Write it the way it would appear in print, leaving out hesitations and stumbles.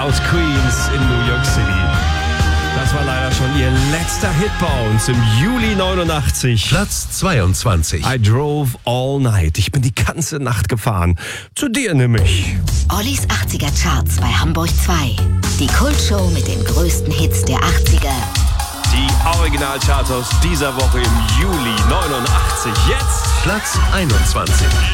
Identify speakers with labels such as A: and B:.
A: aus Queens in New York City. Das war leider schon ihr letzter Hit bei uns im Juli 89.
B: Platz 22.
A: I drove all night. Ich bin die ganze Nacht gefahren. Zu dir nämlich.
C: Ollis 80er Charts bei Hamburg 2. Die Kultshow mit den größten Hits der 80er.
A: Die Originalcharts aus dieser Woche im Juli 89. Jetzt
B: Platz 21.